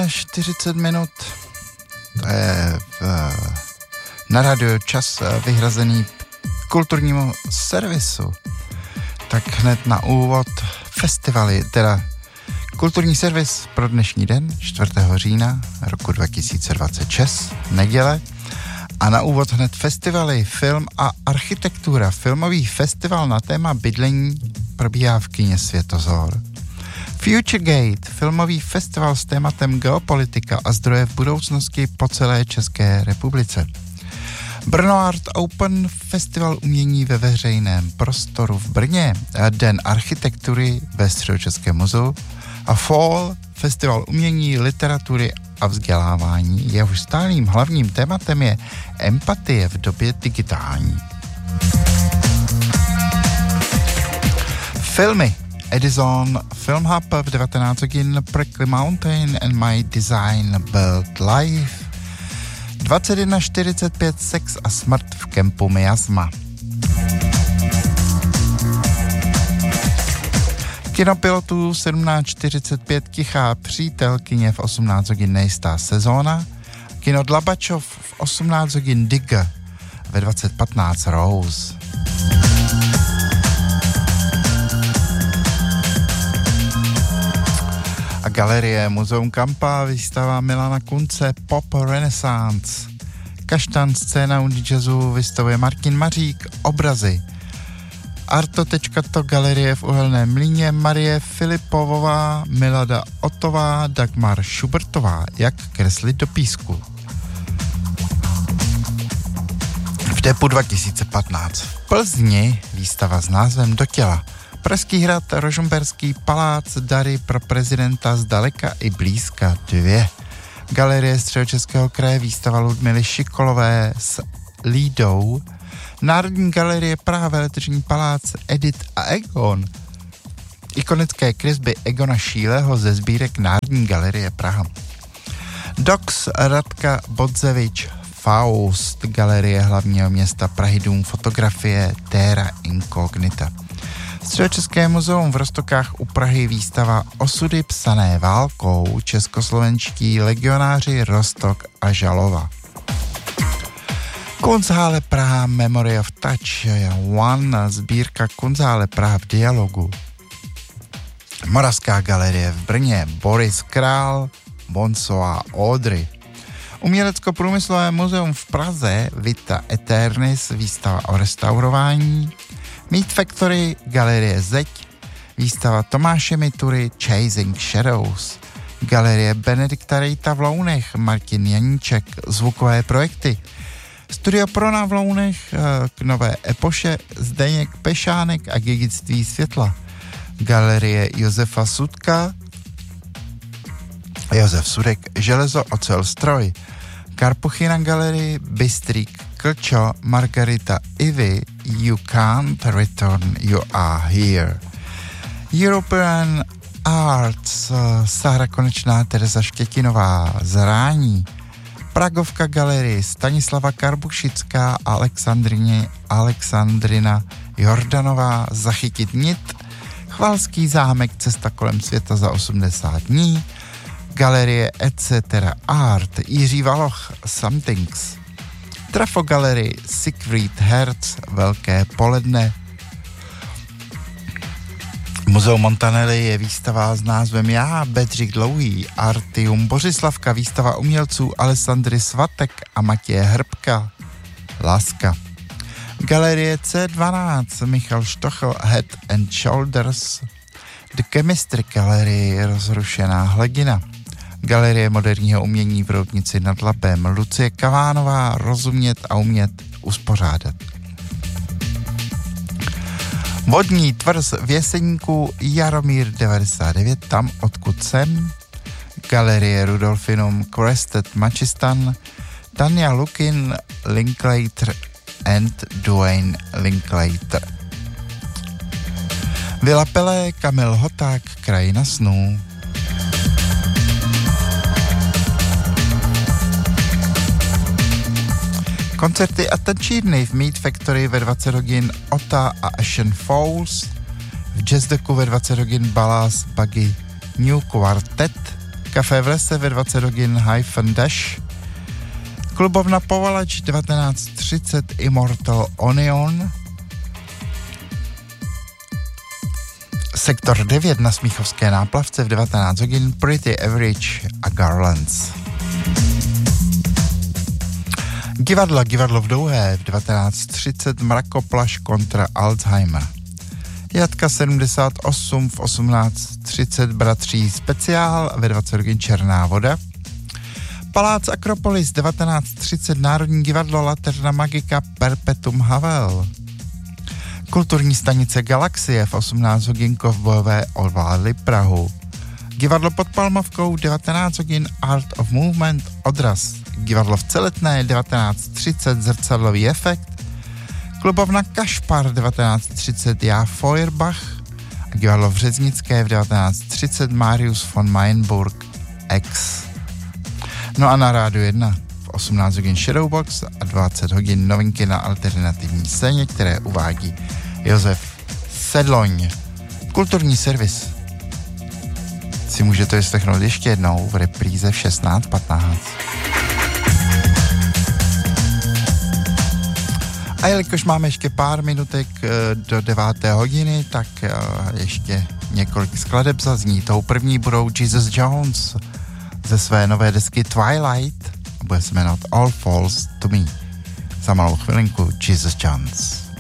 40 minut. To je na radio čas vyhrazený kulturnímu servisu. Tak hned na úvod festivaly, teda kulturní servis pro dnešní den, 4. října roku 2026, neděle. A na úvod hned festivaly, film a architektura. Filmový festival na téma bydlení probíhá v kině Světozor. Futuregate, filmový festival s tématem geopolitika a zdroje v budoucnosti po celé České republice. Brno Art Open, festival umění ve veřejném prostoru v Brně, Den architektury ve Středočeském muzeu a Fall, festival umění, literatury a vzdělávání. Jehož stálým hlavním tématem je empatie v době digitální. Filmy. Edison Film Hub v 19 hodin, Prickly Mountain and My Design Built Life. 21:45 Sex a smrt v kempu Miasma. Kinopilotů 17:45 Tichá přítelkyně v 18 hodin Nejistá sezóna. Kino Dlabačov v 18 hodin Digger, ve 20:15 Rose. A galerie Muzeum Kampa, výstava Milana Kunce Pop Renaissance. Kaštan, scéna Undy jazzu, vystavuje Martin Mařík, obrazy. Arto.to, galerie v Uhelném Mlýně, Marie Filipovová, Milada Otová, Dagmar Šubertová, jak kreslit do písku. V Depu 2015 v Plzni výstava s názvem Do těla. Pražský hrad, Rožmberský palác, dary pro prezidenta zdaleka i blízka 2. Galerie Středočeského kraje, výstava Ludmily Šikolové s Lídou. Národní galerie Praha, Veletržní palác, Edit a Egon. Ikonické kresby Egona Šíleho ze sbírek Národní galerie Praha. Dox Radka Bodzevič, Faust, galerie hlavního města Prahy, dům fotografie Terra Incognita. Středočeské muzeum v Roztokách u Prahy, výstava Osudy psané válkou, českoslovenští legionáři Roztok a Žalova. Kunsthalle Praha, Memory of Touch One, sbírka Kunsthalle Praha v dialogu. Moravská galerie v Brně, Boris Král, Bonso a Audrey. Umělecko-průmyslové muzeum v Praze, Vita Eternis, výstava o restaurování. Meat Factory, galerie Zeď, výstava Tomáše Mitury, Chasing Shadows. Galerie Benedikta Rejta v Lounech, Martin Janíček, zvukové projekty. Studio Prona v Lounech, k Nové epoše, Zdeněk Pešánek a Dědictví světla. Galerie Josefa Sudka, Josef Sudek, Železo, ocel, stroj. Karpuchyna galerii, Bystrík, Klčo, Margarita Ivy, You Can't Return, You Are Here. European Arts, Sára Konečná, Tereza Štětinová, Zrání. Pragovka galerie, Stanislava Karbušická, Alexandrina Jordanová, Zachytit nit. Chvalský zámek, Cesta kolem světa za 80 dní. Galerie Etc. Art, Jiří Valoch, Somethings. Trafo galerie, Siegfried Herz, Velké poledne. Muzeum Montanelli je výstava s názvem Já, Bedřich Dlouhý, Artium Bořislavka, výstava umělců Alessandry Svatek a Matěje Hrbka, Láska. Galerie C12, Michal Štochl, Head and Shoulders. The Chemistry galerie, Rozrušená hladina. Galerie moderního umění v Roudnici nad Labem, Lucie Kavánová, Rozumět a umět uspořádat. Vodní tvrz v Jeseníku, Jaromír 99, tam odkud jsem. Galerie Rudolfinum, Crested Machistan, Tanja Lukin, Linklater and Dwayne Linklater. Vila Pelé, Kamil Hoták, Krajina snů. Koncerty a tančírny v Meat Factory ve 20 hodin Ota a Ashen Falls, v Jazzdeku ve 20 hodin Balas Buggy New Quartet, Café v lese ve 20 hodin Dash, klubovna Povalač 19:30 Immortal Onion, sektor 9 na Smíchovské náplavce v 19 hodin Pretty Average a Garlands. Divadlo v Douhé v 19:30 Mrakoplaš kontra Alzheimer. Jatka 78 v 18:30 Bratří speciál ve 20 hodin Černá voda. Palác Akropolis 19:30 Národní divadlo Laterna Magica Perpetuum Havel. Kulturní stanice Galaxie v 18 hodin Kovbojové ovládli Prahu. Divadlo pod Palmovkou 19 hodin Art of Movement Odraz. Divadlo v Celetné 19:30 Zrcadlový efekt. Klubovna Kašpar 19:30 Já Feuerbach. Divadlo v Řeznické v 19:30 Marius von Mayenburg X. No a na Rádiu 1 v 18 hodin Shadowbox a 20 hodin novinky na alternativní scéně, které uvádí Josef Sedloň. Kulturní servis si můžete vyslechnout ještě jednou v repríze v 16:15. A jelikož máme ještě pár minutek do 9. hodiny, tak ještě několik skladeb zazní. Tou první budou Jesus Jones ze své nové desky Twilight a bude se jmenovat All Falls to Me. Za malou chvilinku Jesus Jones.